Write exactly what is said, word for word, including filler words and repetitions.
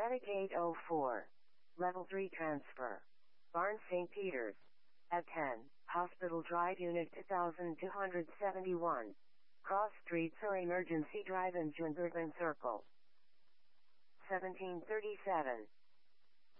Static eight oh four. Level three transfer. Barnes Saint Peters. At ten, Hospital Drive Unit two thousand two hundred seventy-one. Cross Streets or Emergency Drive in Junbergan Circle. seventeen thirty-seven.